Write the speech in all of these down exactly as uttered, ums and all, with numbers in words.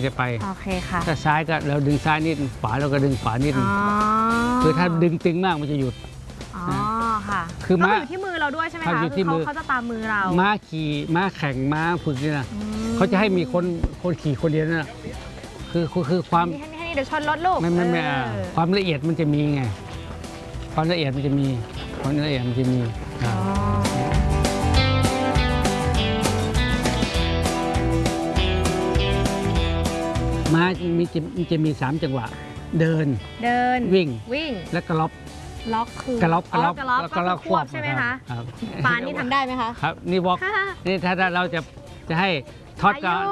จะไปโอเคค่ะถ้าซ้ายก็เราดึงซ้ายนิดขวาเราก็ดึงขวานิดคือถ้าดึงตึงมากมันจะหยุดอ๋อค่ะคือม้าอยู่ที่มือเราด้วยใช่ไหมคะคือเขาเขาจะตามมือเราม้าขี่ม้าแข่งม้าฝึกนี่นะเขาจะให้มีคนคนขี่คนเดียวนั่นแหละคือคือความให้เดี๋ยวชนรถลูกไม่ไม่ไม่ความละเอียดมันจะมีไงความละเอียดมันจะมีความละเอียดมันจะมีม้ามีจะจะมีสามจังหวะเดินเดินวิ่งวิ่งและกระล็อบล็อกคือกระล็อบกระล็อบกระล็อบกระล็อบควบใช่ไหมคะปานนี่ทำได้ไหมคะครับนี่วอล์กนี่ถ้าเราจะจะให้ทอดก่อน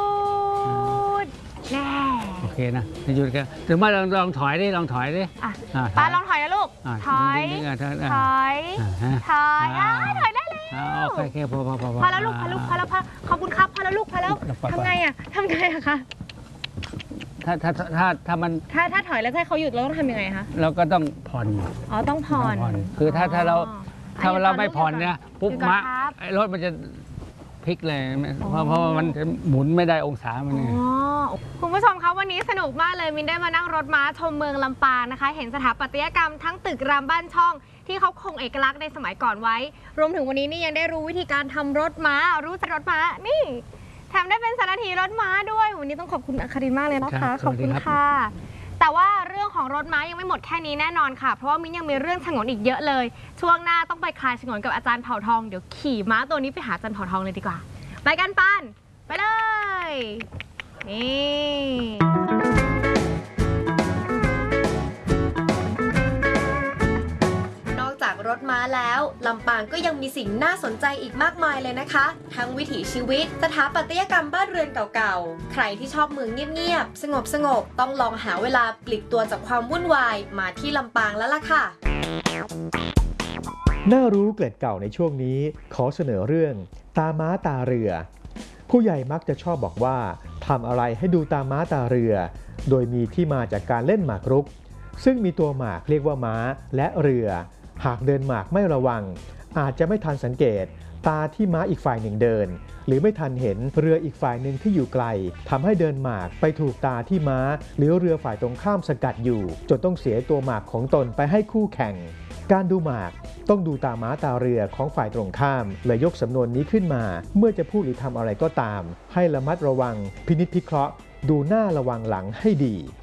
แน่โอเคนะหยุดกันถึงมาลองลองถอยดิลองถอยดิปานลองถอยนะลูกถอยถอยถอยถอยได้แล้วโอเคพอพอพอพอแล้วลูกพอลูกพอแล้วพอขอบคุณครับพอแล้วลูกพอแล้วทำไงอ่ะทำไงอะคะถ้าถ้าถ้าถ้ามันถ้าถ้าถอยแล้วให้เขาหยุดเราต้องทำยังไงคะเราก็ต้องผ่อนอ๋อต้องผ่อนคือถ้าถ้าเราถ้าเราไม่ผ่อนเนี่ยปุ๊บมะรถมันจะพลิกเลยเพราะเพราะมันหมุนไม่ได้องศามันอ๋อคุณผู้ชมคะวันนี้สนุกมากเลยมินได้มานั่งรถม้าชมเมืองลำปางนะคะเห็นสถาปัตยกรรมทั้งตึกรามบ้านช่องที่เขาคงเอกลักษณ์ในสมัยก่อนไว้รวมถึงวันนี้นี่ยังได้รู้วิธีการทำรถม้ารู้จักรถม้านี่แถมได้เป็นสารถีรถม้าด้วยวันนี้ต้องขอบคุณอัครินมากเลยนะคะขอบคุณค่ะแต่ว่าเรื่องของรถม้ายังไม่หมดแค่นี้แน่นอนค่ะเพราะว่ามิ้นยังมีเรื่องฉงนอีกเยอะเลยช่วงหน้าต้องไปคลายฉงนกับอาจารย์เผ่าทองเดี๋ยวขี่ม้าตัวนี้ไปหาอาจารย์เผ่าทองเลยดีกว่าไปกันปันไปเลยนี่รถม้าแล้วลำปางก็ยังมีสิ่งน่าสนใจอีกมากมายเลยนะคะทั้งวิถีชีวิตสถาปัตยกรรมบ้านเรือนเก่าๆใครที่ชอบเมืองเงียบๆสงบๆต้องลองหาเวลาปลีกตัวจากความวุ่นวายมาที่ลำปางแล้วล่ะค่ะน่ารู้เกล็ดเก่าในช่วงนี้ขอเสนอเรื่องตาม้าตาเรือผู้ใหญ่มักจะชอบบอกว่าทำอะไรให้ดูตาม้าตาเรือโดยมีที่มาจากการเล่นหมากรุกซึ่งมีตัวหมากเรียกว่าม้าและเรือหากเดินหมากไม่ระวังอาจจะไม่ทันสังเกตตาที่ม้าอีกฝ่ายหนึ่งเดินหรือไม่ทันเห็นเรืออีกฝ่ายหนึ่งที่อยู่ไกลทำให้เดินหมากไปถูกตาที่ม้าหรือเรือฝ่ายตรงข้ามสกัดอยู่จนต้องเสียตัวหมากของตนไปให้คู่แข่งการดูหมากต้องดูตาม้าตาเรือของฝ่ายตรงข้ามเลยยกสำนวนนี้ขึ้นมาเมื่อจะพูดหรือทำอะไรก็ตามให้ระมัดระวังพินิจพิเคราะห์ดูหน้าระวังหลังให้ดี